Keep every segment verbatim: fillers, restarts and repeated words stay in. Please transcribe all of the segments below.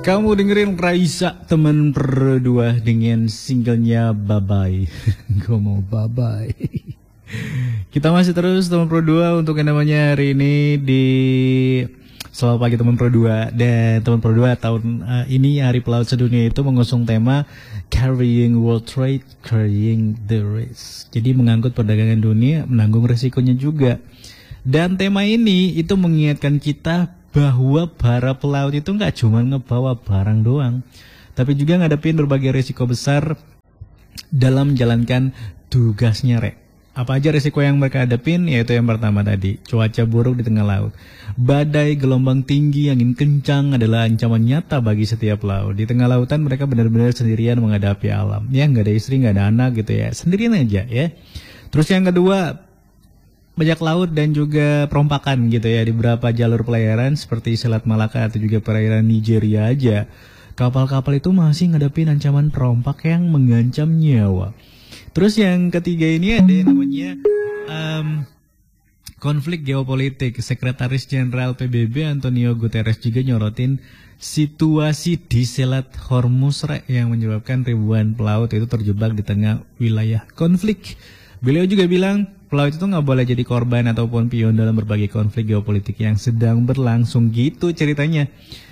Kamu dengerin Raisa teman berdua dengan singlenya Bye Bye. Gue mau bye bye. Kita masih terus teman berdua untuk yang namanya hari ini di Selamat Pagi teman berdua. Dan teman berdua tahun uh, ini Hari Pelaut Sedunia itu mengusung tema Carrying World Trade, Carrying the Risk. Jadi mengangkut perdagangan dunia, menanggung resikonya juga. Dan tema ini itu mengingatkan kita bahwa para pelaut itu nggak cuma ngebawa barang doang, tapi juga ngadepin berbagai risiko besar dalam menjalankan tugasnya, Rek. Apa aja risiko yang mereka hadapin? Yaitu yang pertama tadi, cuaca buruk di tengah laut. Badai, gelombang tinggi, angin kencang adalah ancaman nyata bagi setiap pelaut. Di tengah lautan mereka benar-benar sendirian menghadapi alam. Ya, nggak ada istri, nggak ada anak gitu ya, sendirian aja ya. Terus yang kedua, bajak laut dan juga perompakan gitu ya di beberapa jalur pelayaran seperti Selat Malaka atau juga perairan Nigeria aja. Kapal-kapal itu masih ngadepin ancaman perompak yang mengancam nyawa. Terus yang ketiga ini ada yang namanya um, konflik geopolitik. Sekretaris Jenderal P B B Antonio Guterres juga nyorotin situasi di Selat Hormuz yang menyebabkan ribuan pelaut itu terjebak di tengah wilayah konflik. Beliau juga bilang pelaut itu nggak boleh jadi korban ataupun pion dalam berbagai konflik geopolitik yang sedang berlangsung gitu ceritanya.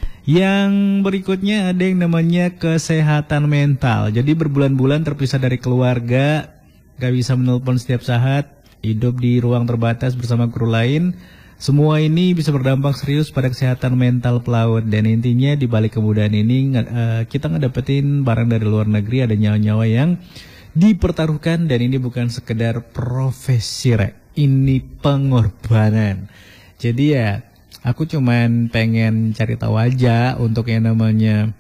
Yang berikutnya ada yang namanya kesehatan mental. Jadi berbulan-bulan terpisah dari keluarga, gak bisa menelpon setiap saat, hidup di ruang terbatas bersama kru lain. Semua ini bisa berdampak serius pada kesehatan mental pelaut. Dan intinya di balik kemudahan ini uh, kita ngedapetin barang dari luar negeri, ada nyawa-nyawa yang dipertaruhkan, dan ini bukan sekedar profesi, Rek. Ini pengorbanan. Jadi ya, aku cuman pengen cari tahu aja untuk yang namanya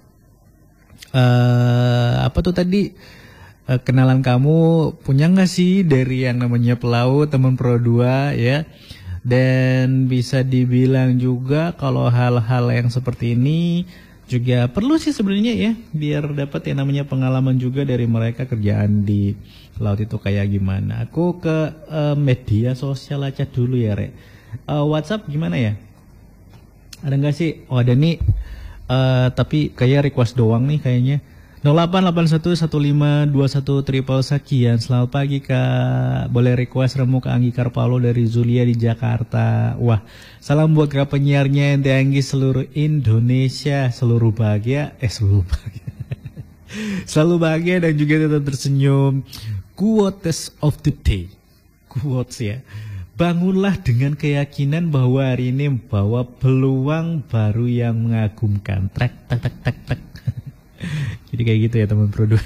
uh, apa tuh tadi uh, kenalan kamu punya nggak sih dari yang namanya pelaut teman Pro dua ya? Dan bisa dibilang juga kalau hal-hal yang seperti ini juga perlu sih sebenarnya ya, biar dapat yang namanya pengalaman juga dari mereka kerjaan di laut itu kayak gimana. Aku ke uh, media sosial aja dulu ya, Rek. Uh, WhatsApp gimana ya? Ada nggak sih? Oh ada nih, uh, tapi kayak request doang nih kayaknya. nol delapan delapan satu satu lima dua satu triple sekian. Selamat pagi Kak. Boleh request Remu ke Anggi Karpalo dari Zulia di Jakarta. Wah, salam buat Kak penyiarnya Ente Anggi seluruh Indonesia. Seluruh bahagia, eh seluruh bahagia. Selalu bahagia dan juga tetap tersenyum. Quotes of the day. Quotes ya. Bangunlah dengan keyakinan bahwa hari ini membawa peluang baru yang mengagumkan. Trek, tak, tak, tak, tak. Jadi kayak gitu ya teman Pro.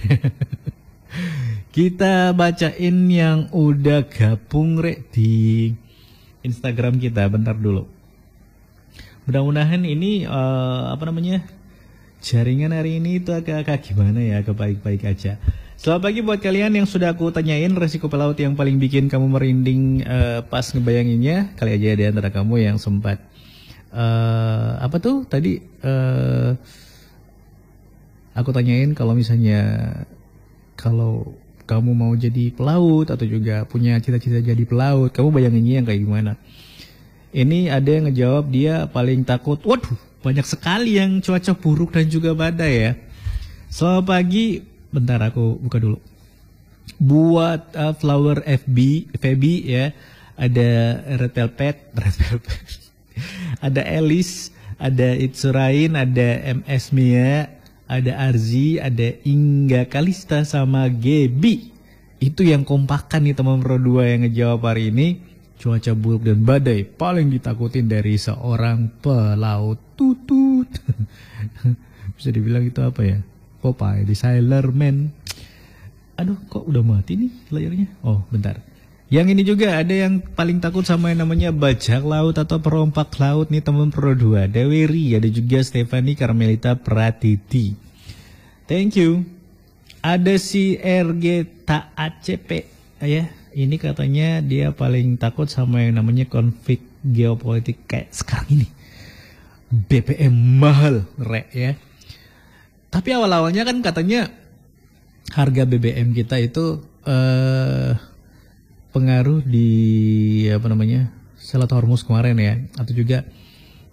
Kita bacain yang udah gabung, Rek, di Instagram kita. Bentar dulu. Mudah-mudahan ini uh, apa namanya jaringan hari ini itu agak-agak gimana ya, agak baik-baik aja. Selamat pagi buat kalian yang sudah aku tanyain resiko pelaut yang paling bikin kamu merinding uh, pas ngebayanginnya. Kali aja ada antara kamu yang sempat uh, apa tuh tadi uh, aku tanyain kalau misalnya kalau kamu mau jadi pelaut atau juga punya cita-cita jadi pelaut, kamu bayanginnya yang kayak gimana? Ini ada yang ngejawab dia paling takut. Waduh, banyak sekali yang cuaca buruk dan juga badai ya. Selamat pagi. Bentar aku buka dulu. Buat uh, Flower F B, Feby ya. Ada Red Velvet, Red Velvet. Ada Alice, ada Itsurain, ada M S Mia, ada Arzi, ada Inga Kalista sama Gebi. Itu yang kompakan nih teman Pro dua yang ngejawab hari ini. Cuaca buruk dan badai paling ditakutin dari seorang pelaut. Tutut. Bisa dibilang itu apa ya? Popeye, di Sailor Man. Aduh, kok udah mati nih layarnya? Oh, bentar. Yang ini juga ada yang paling takut sama yang namanya bajak laut atau perompak laut nih teman Pro dua. Dewi Ri, ada juga Stephanie Carmelita Pratiti. Thank you. Ada si R G T A C P ya. Ini katanya dia paling takut sama yang namanya konflik geopolitik kayak sekarang ini. B B M mahal, Rek ya. Tapi awal-awalnya kan katanya harga B B M kita itu eh, pengaruh di apa namanya Selat Hormuz kemarin ya, atau juga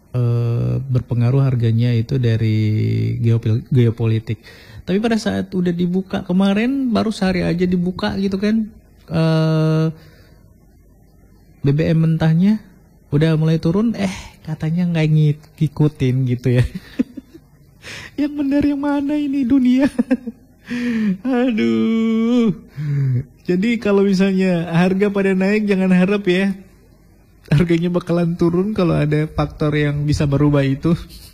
uh, berpengaruh harganya itu dari geopol- geopolitik. Tapi pada saat udah dibuka kemarin, baru sehari aja dibuka gitu kan, uh, B B M mentahnya udah mulai turun, eh katanya nggak ngikutin gitu ya. Yang benar yang mana ini dunia? Aduh. Jadi kalau misalnya harga pada naik, jangan harap ya harganya bakalan turun. Kalau ada faktor yang bisa berubah itu,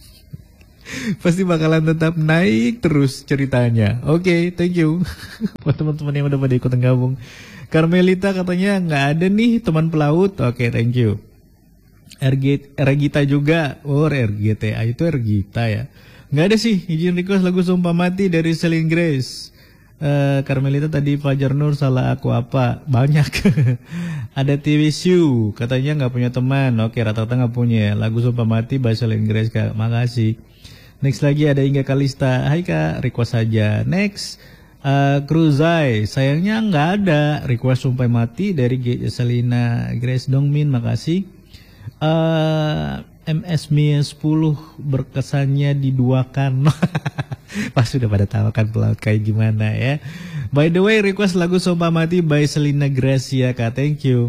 pasti bakalan tetap naik terus ceritanya. Oke, okay, thank you buat teman-teman yang udah pada ikutan gabung. Carmelita katanya nggak ada nih teman pelaut. Oke, okay, thank you. Regita juga. Oh, R G T A itu Regita ya. Nggak ada sih. Izin request lagu Sumpah Mati dari Celine Grace. Uh, Carmelita tadi Fajar Nur salah aku apa? Banyak. Ada T V Shu katanya nggak punya teman. Oke, rata-rata nggak punya. Lagu Sumpah Mati by Celine Grace, Kak. Makasih. Next lagi ada Inga Kalista. Hai Kak, request saja. Next, uh, Cruzai. Sayangnya nggak ada request Sumpah Mati dari Selina Grace Dongmin. Makasih. Uh, M S M I A sepuluh berkesannya diduakan. Pas sudah pada tahu kan pelaut kayak gimana ya. By the way, request lagu Sumpah Mati by Selina Gracia, Kak. Thank you.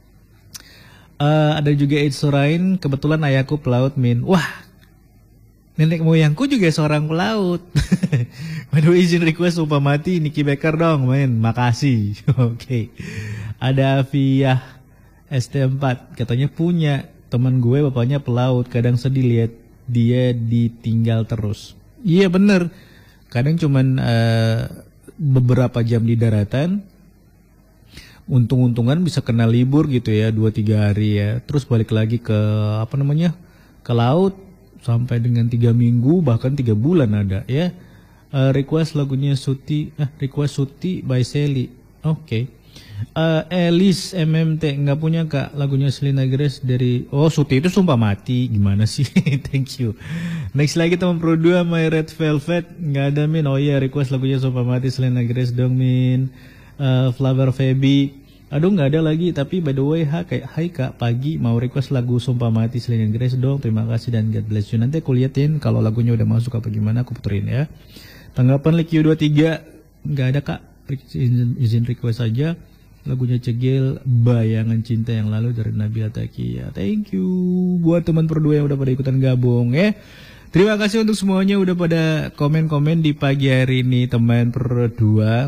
Uh, ada juga Ed Surain. Kebetulan ayahku pelaut, Min. Wah, nenek moyangku juga seorang pelaut. By the way, izin request Sumpah Mati Nicky Becker dong, Min. Makasih. Oke. Okay. Ada Afiah S T empat. Katanya punya teman gue bapaknya pelaut. Kadang sedih lihat dia ditinggal terus. Iya bener. Kadang cuman uh, beberapa jam di daratan, untung-untungan bisa kena libur gitu ya, dua tiga hari ya. Terus balik lagi ke apa namanya, ke laut sampai dengan tiga minggu bahkan tiga bulan ada ya. Uh, request lagunya Suti, eh, request Suti by Sally. Oke. Okay. Uh, Elis M M T nggak punya Kak lagunya Selena Grace dari oh Suti itu Sumpah Mati gimana sih. Thank you. Next lagi teman pro dua My Red Velvet nggak ada Min. Oh iya request lagunya Sumpah Mati Selena Grace dong Min. uh, Flower Feby aduh nggak ada lagi. Tapi by the way ha, kayak hai Kak pagi mau request lagu Sumpah Mati Selena Grace dong. Terima kasih dan God bless you. Nanti aku liatin kalau lagunya udah masuk apa gimana aku puterin ya. Tanggapan Liq dua puluh tiga nggak ada Kak. Izin, izin request aja lagunya Cegil Bayangan Cinta yang Lalu dari Nabila Takia. Thank you buat teman berdua yang udah pada ikutan gabung ya. Terima kasih untuk semuanya udah pada komen-komen di pagi hari ini teman berdua.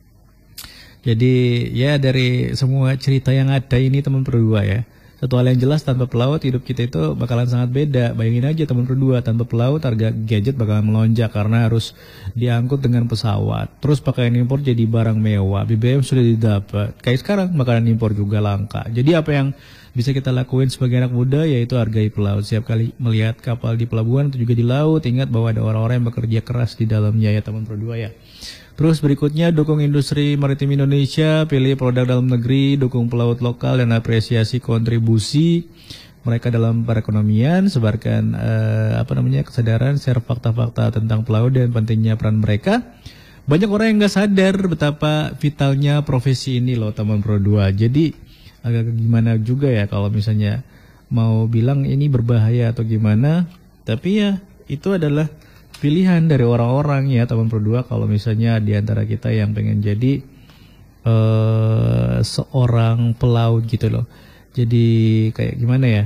Jadi ya dari semua cerita yang ada ini teman berdua ya. Satu hal yang jelas, tanpa pelaut hidup kita itu bakalan sangat beda. Bayangin aja teman berdua, tanpa pelaut harga gadget bakalan melonjak karena harus diangkut dengan pesawat. Terus pakaian impor jadi barang mewah, B B M sudah didapat. Kayak sekarang makanan impor juga langka. Jadi apa yang bisa kita lakuin sebagai anak muda yaitu hargai pelaut. Setiap kali melihat kapal di pelabuhan atau juga di laut, ingat bahwa ada orang-orang yang bekerja keras di dalamnya ya teman berdua ya. Terus berikutnya dukung industri maritim Indonesia, pilih produk dalam negeri, dukung pelaut lokal dan apresiasi kontribusi mereka dalam perekonomian, sebarkan eh, apa namanya kesadaran, share fakta-fakta tentang pelaut dan pentingnya peran mereka. Banyak orang yang nggak sadar betapa vitalnya profesi ini loh teman pro dua. Jadi agak gimana juga ya kalau misalnya mau bilang ini berbahaya atau gimana, tapi ya itu adalah pilihan dari orang-orang ya teman berdua. Kalau misalnya di antara kita yang pengen jadi uh, seorang pelaut gitu loh, jadi kayak gimana ya,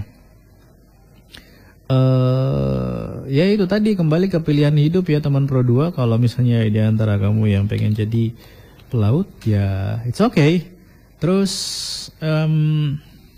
uh, ya itu tadi kembali ke pilihan hidup ya teman pro dua. Kalau misalnya di antara kamu yang pengen jadi pelaut ya it's okay. Terus um,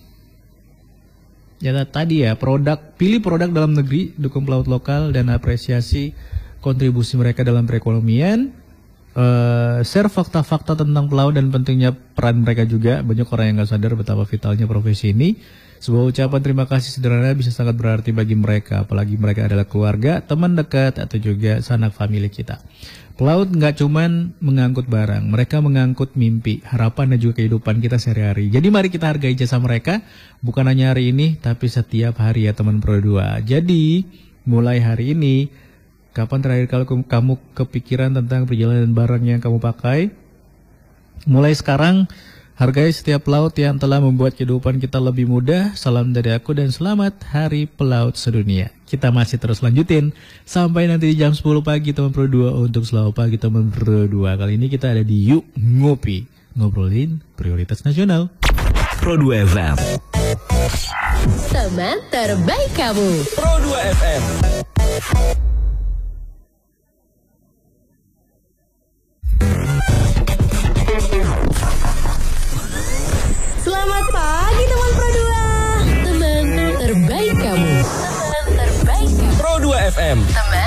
ya tadi ya produk, pilih produk dalam negeri, dukung pelaut lokal dan apresiasi kontribusi mereka dalam perekonomian. Uh, share fakta-fakta tentang pelaut dan pentingnya peran mereka juga. Banyak orang yang nggak sadar betapa vitalnya profesi ini. Sebuah ucapan terima kasih sederhana bisa sangat berarti bagi mereka, apalagi mereka adalah keluarga, teman dekat atau juga sanak famili kita. Pelaut nggak cuman mengangkut barang, mereka mengangkut mimpi, harapan dan juga kehidupan kita sehari-hari. Jadi mari kita hargai jasa mereka, bukan hanya hari ini, tapi setiap hari ya teman pro dua. Jadi mulai hari ini, kapan terakhir kalau kamu kepikiran tentang perjalanan barang yang kamu pakai? Mulai sekarang Hargai setiap pelaut yang telah membuat kehidupan kita lebih mudah. Salam dari aku dan selamat Hari Pelaut Sedunia. Kita masih terus lanjutin sampai nanti di jam sepuluh pagi teman Pro dua untuk Selalu Pagi teman Pro dua. Kali ini kita ada di Yuk Ngopi, ngobrolin prioritas nasional. Pro dua F M, teman terbaik kamu. Pro dua F M. Selamat pagi teman Pro dua. Teman terbaik kamu. Teman terbaik kamu. Pro dua F M.